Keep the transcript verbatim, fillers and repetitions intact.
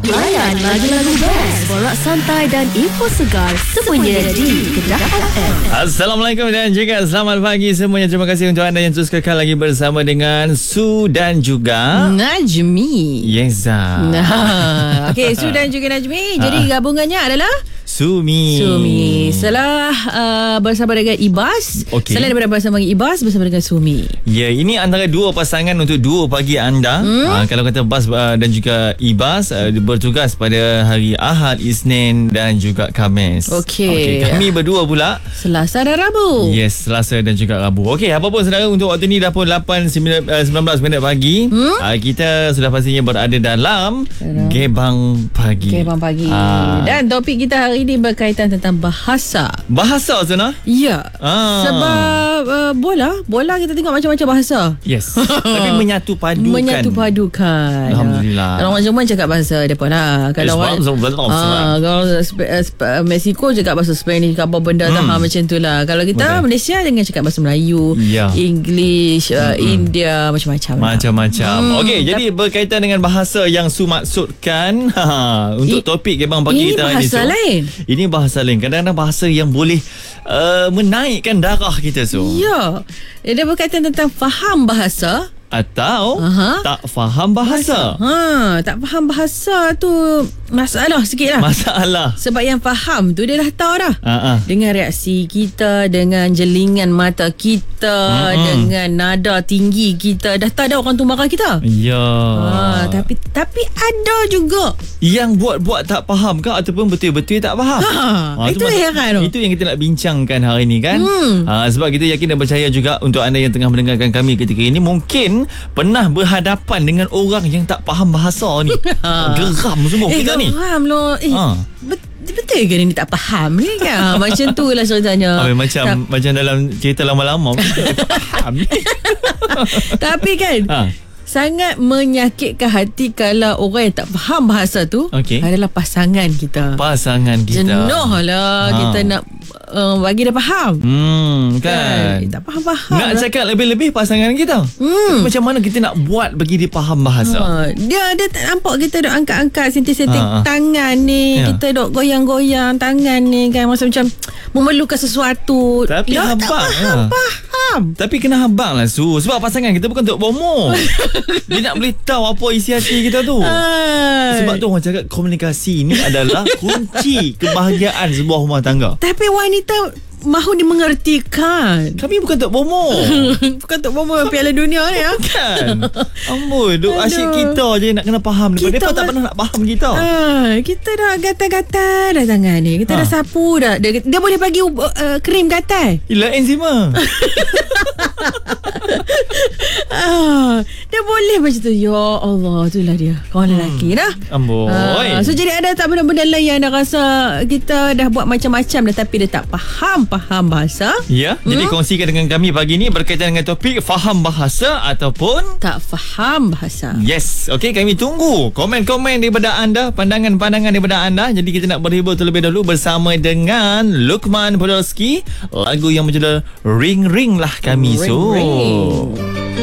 Layan lagu-lagu best, borak santai dan info segar semuanya di Kedah F M. Assalamualaikum dan juga selamat pagi semuanya. Terima kasih untuk anda yang terus kekal lagi bersama dengan Su dan juga Najmi. Yeza. Nah, okey, Su dan juga Najmi. Jadi gabungannya adalah Sumi. Sumi. Setelah uh, bersama dengan Ibas, Okey. selain daripada bersama dengan Ibas, bersama dengan Sumi. Ya, ini antara dua pasangan untuk duo pagi anda. Hmm? Ha, kalau kata Bas uh, dan juga Ibas uh, bertugas pada hari Ahad, Isnin dan juga Khamis. Okey. Okey, kami berdua pula Selasa dan Rabu. Yes, Selasa dan juga Rabu. Okey, apa pun saudara, untuk waktu ni dah pun lapan sembilan belas minit pagi. Hmm? Uh, kita sudah pastinya berada dalam Gebang Pagi. Gebang Pagi. Ah. Dan topik kita hari ini berkaitan tentang bahasa. Bahasa Zana? Ya. Ah. Sebab uh, bola, bola kita tengok macam-macam bahasa. Yes. Tapi menyatu padukan. Menyatu padukan. Alhamdulillah. Kalau orang Jerman cakap bahasa depa lah. Kalau orang ah, kalau Sp- Sp- Mexico cakap bahasa Spanish, apa benda hmm. tak macam tu lah. Kalau kita Betul. Malaysia dengan cakap bahasa Melayu, Ya. English, uh, hmm. India, macam-macam. Lah. Macam-macam. Hmm. Okey, jadi berkaitan dengan bahasa yang Su maksudkan ha, untuk I, topik Gebang Pagi ini kita hari ni. bahasa Su. lain. Ini bahasa lain. Kadang-kadang bahasa yang boleh uh, menaikkan darah kita, Su. Ya. Dia berkaitan tentang faham bahasa Atau Aha. tak faham bahasa. Ha, tak faham bahasa tu masalah sikit lah. Masalah. Sebab yang faham tu dia dah tahu dah. Uh-uh. Dengan reaksi kita, dengan jelingan mata kita, Mm-mm. dengan nada tinggi kita, dah tahu dah orang tu marah kita. Ya. Ha, tapi tapi ada juga yang buat-buat tak faham ke ataupun betul-betul tak faham. Ha, itu mas- heran tu. Itu yang kita nak bincangkan hari ni kan. Hmm. Ha, sebab kita yakin dan percaya juga untuk anda yang tengah mendengarkan kami ketika ini mungkin pernah berhadapan dengan orang yang tak faham bahasa ni. Geram semua Eh, kita ni. geram loh. Eh, Ha. bet- betul ke ni tak faham ni kan? Macam tu lah ceritanya. Habis macam Ta- macam dalam cerita lama-lama kita tak faham ni. Tapi kan Ha. sangat menyakitkan hati kalau orang yang tak faham bahasa tu Okey. adalah pasangan kita. Pasangan kita. Jenuh lah Ha. kita nak uh, bagi dia faham. Hmm, kan. Eh, tak faham-faham Nak lah. cakap lebih-lebih pasangan kita. Hmm. Macam mana kita nak buat bagi dia faham bahasa? Ha, dia dia tak nampak kita duk angkat-angkat sentik-sentik Ha, ha. tangan ni, Ya. kita duk goyang-goyang tangan ni kan, masa macam memerlukan sesuatu. Tapi dia tak habang, faham, ha. faham. Tapi kena habang lah, Su. Sebab pasangan kita bukan Tok Bomo. Dia nak boleh tahu apa isi hati kita tu. Hai. Sebab tu orang cakap komunikasi ni adalah kunci kebahagiaan sebuah rumah tangga. Tapi wanita mahu dimengertikan. Kami bukan Tok Bomo. Bukan untuk bomba Piala Dunia ni ya. Kan. Amboi, duk Aduh. asyik kita je nak kena faham. Kita Kita mereka tak mal- pernah nak faham kita. Ah, kita dah gatal-gatal dah tangan ni. Kita Ha. dah sapu dah. Dia, dia boleh bagi uh, krim gatal. Ila enzima. Ah, dia boleh macam tu. Ya Allah, itulah dia. Kawan lelaki dah. Amboi. Ah, so jadi ada tak benda-benda lain yang dah rasa kita dah buat macam-macam dah tapi dia tak faham faham bahasa? Ya, hmm? jadi kongsikan dengan kami pagi ni berkaitan dengan topik faham bahasa ataupun Tak faham bahasa. yes. Okey, kami tunggu komen-komen daripada anda, pandangan-pandangan daripada anda. Jadi kita nak berhibur terlebih dahulu bersama dengan Luqman Podolski, lagu yang berjudul Ring Ring lah kami. Ring So Ring.